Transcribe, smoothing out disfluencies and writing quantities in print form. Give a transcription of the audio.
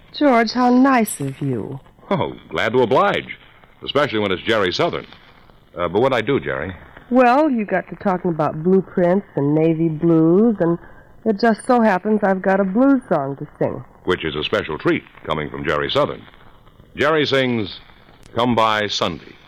George, how nice of you. Oh, glad to oblige, especially when it's Jerry Southern. But what'd I do, Jerry? Well, you got to talking about blueprints and navy blues, and it just so happens I've got a blues song to sing. Which is a special treat coming from Jerry Southern. Jerry sings Come By Sunday.